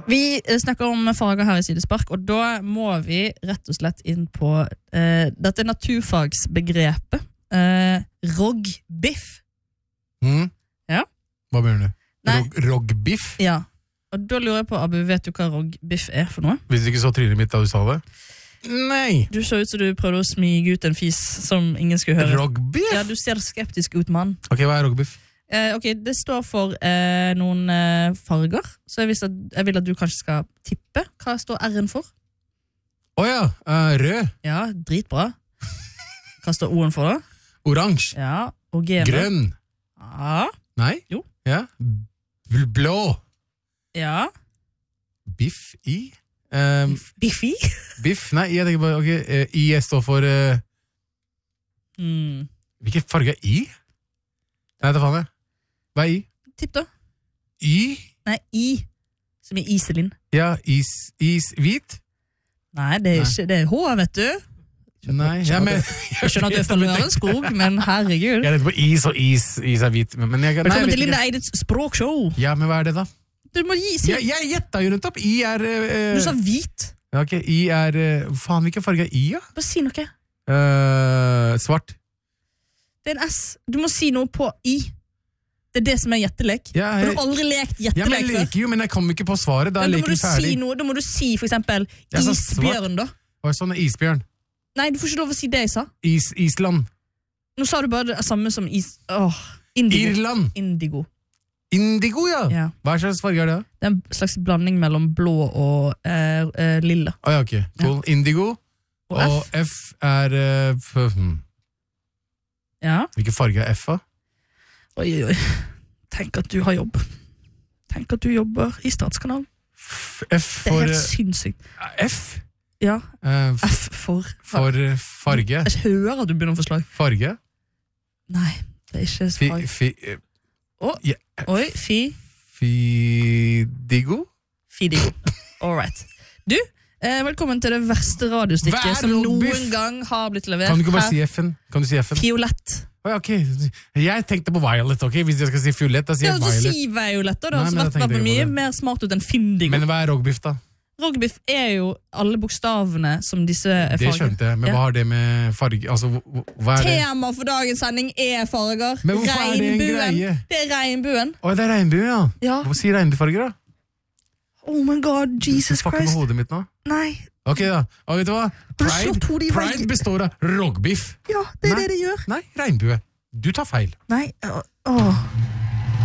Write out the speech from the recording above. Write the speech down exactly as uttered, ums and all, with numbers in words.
Vi snakker om farger her i Sidespark, og da må vi rett og slett inn på eh, dette naturfagsbegrepet. Eh, rogbiff. Mm. Ja. Hva mener du? Rog, rogbiff? Ja. Og da lurer jeg på, Abu, vet du hva rogbiff er for noe? Hvis du ikke så trynet mitt da du sa det? Nei! Du så ut som du prøvde å smige ut en fis som ingen skulle høre. Rogbiff? Ja, du ser skeptisk ut, mann. Ok, hva er rogbiff? Eh, ok, det står for eh, noen eh, farger, så jeg, at, jeg vil at du kanskje skal tippe. Hva står R-en for? Åja, oh ja, uh, rød. Ja, dritbra. Hva står O-en for da? Oransje. Ja, og G-en. Grønn. Ja. Nei? Jo. Ja. Blå. Ja. Biff i? Um, Biffi? biff? Nei, jeg tenker bare, ok, uh, I står for... Uh, mm. Hvilken farge er I? Nei, det faen jeg. Hva er I? Tipp da. Y? Nei, I. Som er Iselin. Ja, is, is hvit? Nei, det er Nei. ikke, det er H, vet du. Nei, ja, men... Jeg skjønner at du er fra Lørenskog, men herregud. Jeg tenkte på is og is, is er hvit. Men jeg, nei, Velkommen jeg til Linda Eidets språkshow. Ja, men hva er det da? Du må gi, si. Jeg, jeg gjettet jo rundt opp. I er... Uh, Du sa hvit. Ja, ok, I er... Uh, faen, hvilken farge er I, ja? Bare si noe. Uh, svart. Det er en S. Du må si noe på I. Det er det som er gjettelek. Ja, jeg, Har du aldri lekt gjettelek ja, men jeg før? leker jo, men jeg kom ikke på svaret. Da Ja, er da, må leken du ferdig. si noe, da må du si for eksempel Jeg sa isbjørn, da. Hva er sånn isbjørn? Nei, du får ikke lov å si det jeg sa. Is, Island. Nå sa du bare det samme som is... Åh, indigo. Irland. Indigo. Indigo, ja. Ja. Hva slags farge er det? Det er en slags blanding mellom blå og eh, eh, lilla. Åja, oh, ok. Cool. Ja. Indigo. Og, og F, F er... Uh, f, hmm. Ja. Hvilken farge er F, da? Oi, oi, oi. Tenk at du har jobb. Tenk at du jobber i Statskanalen. F, F for... Det er helt sinnssykt. F? Ja, uh, F for... For farge. Jeg hører at du begynner å få slag. Farge? Nei, det er ikke fi, farge. fi, oh. yeah. Oi, fi... Fidigo? Fidigo. All right. Du, eh, velkommen til det verste radiostykket som noen gang har blitt levert. Kan du ikke bare si F-en? Kan du si F-en? Fiolett. Oh, ja, okay. Jeg tenkte på violet, ok? Hvis jeg skal si fiolett, da sier jeg ja, violet. Ja, så si violet da, da. Nei, så vært var mye mer smart ut enn findigo. Men hva er rogbiff da? Rogbiff er jo alle bokstavene som disse farger. Det skjønte jeg, men ja. Hva har det med farge? Altså, hva er det? Tema for dagens sending er farger. Men hvorfor er det en greie? Det er regnbuen. Åh, det er regnbuen, ja. ja. Hvorfor sier regnbuefarger da? Oh my god, Jesus Christ. Fuck med hodet mitt nå. Nei. Ok da, og vet du hva? Pride, Pride består av rogbiff. Ja, det er Nei. det det gjør. Nei, regnbue. Du tar feil. Nei, åh.